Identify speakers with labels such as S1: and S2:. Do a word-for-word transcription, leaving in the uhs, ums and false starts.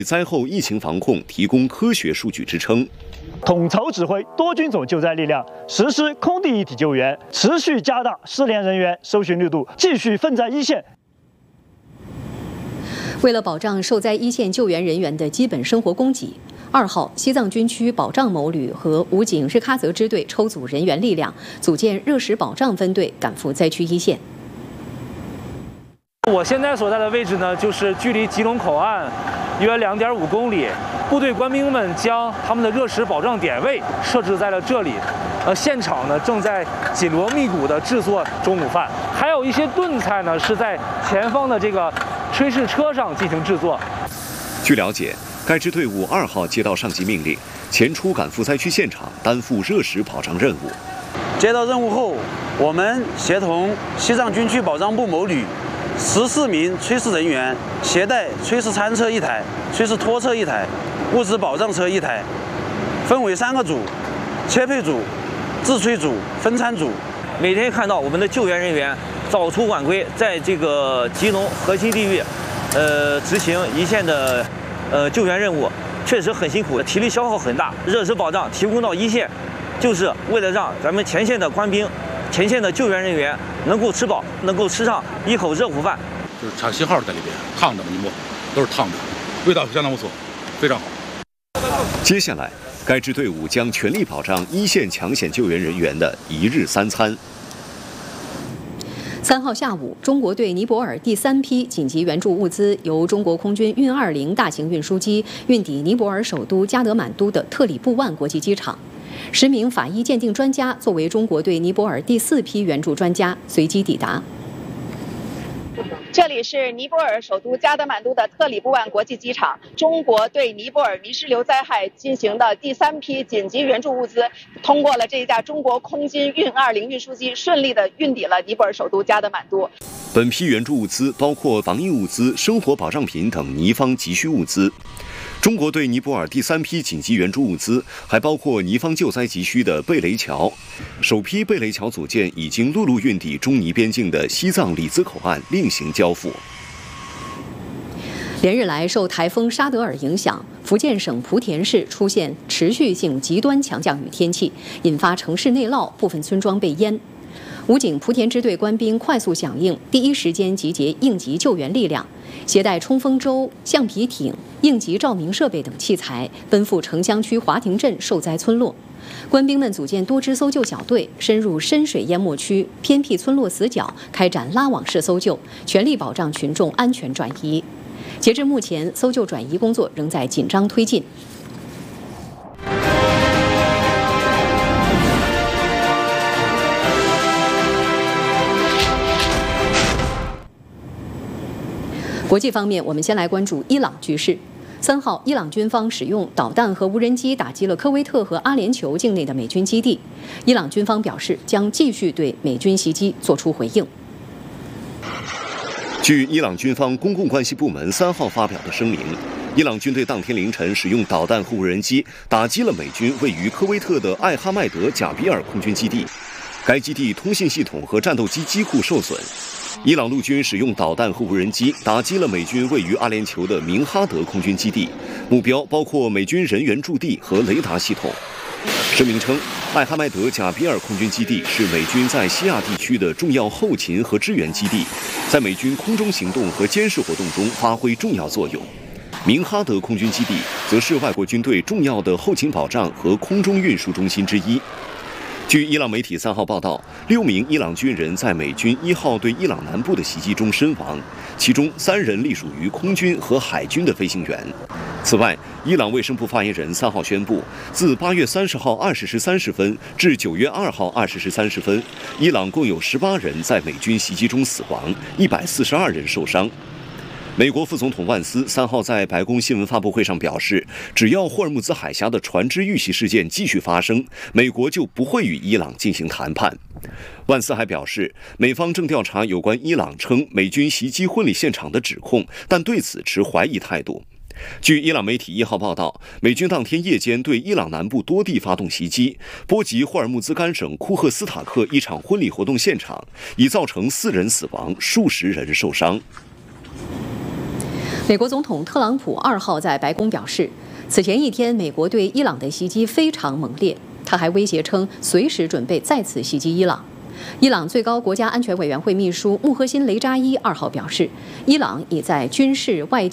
S1: 灾后疫情防控提供科学数据支撑。
S2: 统筹指挥多军种救灾力量，实施空地一体救援，持续加大失联人员搜寻力度，继续奋战一线。
S3: 为了保障受灾一线救援人员的基本生活供给，二号西藏军区保障某旅和武警日喀则支队抽组人员力量，组建热食保障分队，赶赴灾区一线。
S4: 我现在所在的位置呢，就是距离吉隆口岸约两点五公里。部队官兵们将他们的热食保障点位设置在了这里。呃，现场呢正在紧锣密鼓地制作中午饭，还有一些炖菜呢是在前方的这个炊事车上进行制作。
S1: 据了解，该支队伍二号接到上级命令，前出赶赴灾区现场，担负热食保障任务。
S5: 接到任务后，我们协同西藏军区保障部某旅。 十四名炊事人员携带炊事餐车一台、炊事拖车一台、物资保障车一台，分为三个组：切配组、自炊组、分餐组。
S6: 每天看到我们的救援人员早出晚归，在这个吉隆核心地域，呃，执行一线的呃救援任务，确实很辛苦，体力消耗很大。热食保障提供到一线，就是为了让咱们前线的官兵。 前线的救援人员能够吃饱，能够吃上一口热乎饭，
S7: 就是产信号在里边，烫的嘛，你摸，都是烫的，味道相当不错，非常好。
S1: 接下来，该支队伍将全力保障一线抢险救援人员的一日三餐。
S3: 三号下午，中国对尼泊尔第三批紧急援助物资由中国空军运二零大型运输机运抵尼泊尔首都加德满都的特里布万国际机场。 十名法医鉴定专家作为中国对尼泊尔第四批援助专家，随机抵达。
S8: 这里是尼泊尔首都加德满都的特里布万国际机场，中国对尼泊尔泥石流灾害进行的第三批紧急援助物资，通过了这一架中国空军运二零运输机，顺利的运抵了尼泊尔首都加德满都。
S1: 本批援助物资包括防疫物资、生活保障品等尼方急需物资。 中国对尼泊尔第三批紧急援助物资还包括尼方救灾急需的贝雷桥，首批贝雷桥组件已经陆路运抵中尼边境的西藏里兹口岸另行交付。
S3: 连日来，受台风沙德尔影响，福建省莆田市出现持续性极端强降雨天气，引发城市内涝，部分村庄被淹。 武警莆田支队官兵快速响应，第一时间集结应急救援力量，携带冲锋舟、橡皮艇、应急照明设备等器材，奔赴城乡区华亭镇受灾村落。官兵们组建多支搜救小队，深入深水淹没区、偏僻村落死角，开展拉网式搜救，全力保障群众安全转移。截至目前，搜救转移工作仍在紧张推进。 国际方面，我们先来关注伊朗局势。三号，伊朗军方使用导弹和无人机打击了科威特和阿联酋境内的美军基地。伊朗军方表示，将继续对美军袭击作出回应。
S1: 据伊朗军方公共关系部门三号发表的声明，伊朗军队当天凌晨使用导弹和无人机打击了美军位于科威特的艾哈迈德贾比尔空军基地，该基地通信系统和战斗机机库受损。 伊朗陆军使用导弹和无人机打击了美军位于阿联酋的明哈德空军基地，目标包括美军人员驻地和雷达系统。声明称，艾哈迈德贾比尔空军基地是美军在西亚地区的重要后勤和支援基地，在美军空中行动和监视活动中发挥重要作用。明哈德空军基地则是外国军队重要的后勤保障和空中运输中心之一。 据伊朗媒体三号报道，六名伊朗军人在美军一号对伊朗南部的袭击中身亡，其中三人隶属于空军和海军的飞行员。此外，伊朗卫生部发言人三号宣布，自八月三十号二十时三十分至九月二号二十时三十分，伊朗共有十八人在美军袭击中死亡，一百四十二人受伤。 美国副总统万斯三号在白宫新闻发布会上表示，只要霍尔木兹海峡的船只遇袭事件继续发生，美国就不会与伊朗进行谈判。万斯还表示，美方正调查有关伊朗称美军袭击婚礼现场的指控，但对此持怀疑态度。据伊朗媒体一号报道，美军当天夜间对伊朗南部多地发动袭击，波及霍尔木兹干省库赫斯塔克一场婚礼活动现场，已造成四人死亡，数十人受伤。
S3: 美国总统特朗普二号在白宫表示，此前一天美国对伊朗的袭击非常猛烈，他还威胁称随时准备再次袭击伊朗。伊朗最高国家安全委员会秘书穆赫辛·雷扎伊二号表示，伊朗已在军事、外交